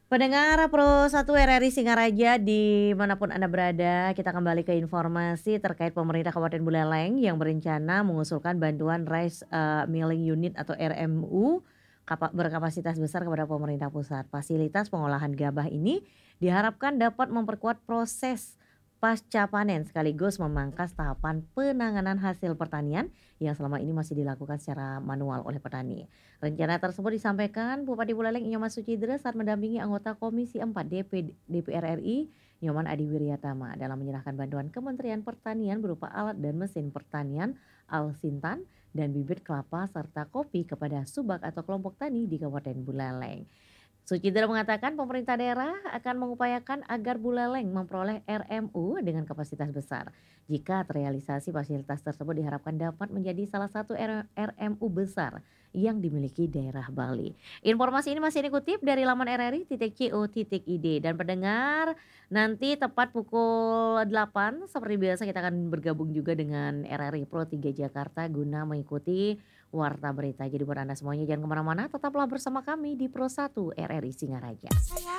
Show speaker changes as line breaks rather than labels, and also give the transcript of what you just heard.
Pendengar Pro 1 RRI Singaraja dimanapun Anda berada, kita kembali ke informasi terkait pemerintah Kabupaten Buleleng yang berencana mengusulkan bantuan Rice Milling Unit atau RMU berkapasitas besar kepada pemerintah pusat. Fasilitas pengolahan gabah ini diharapkan dapat memperkuat proses pasca panen sekaligus memangkas tahapan penanganan hasil pertanian yang selama ini masih dilakukan secara manual oleh petani. Rencana tersebut disampaikan Bupati Buleleng Inyoman Sucidre saat mendampingi anggota Komisi 4 DPR RI Nyoman Adi Wiryatama dalam menyerahkan bantuan Kementerian Pertanian berupa alat dan mesin pertanian, Alsintan, dan bibit kelapa serta kopi kepada subak atau kelompok tani di Kabupaten Buleleng. Sucidera mengatakan pemerintah daerah akan mengupayakan agar Buleleng memperoleh RMU dengan kapasitas besar. Jika terrealisasi fasilitas tersebut diharapkan dapat menjadi salah satu RMU besar yang dimiliki daerah Bali. Informasi ini masih dikutip dari laman rri.co.id dan pendengar nanti tepat pukul 8 seperti biasa kita akan bergabung juga dengan RRI Pro 3 Jakarta guna mengikuti Warta Berita. Jadi buat Anda semuanya jangan kemana-mana, tetaplah bersama kami di Pro 1 RRI Singaraja.
Saya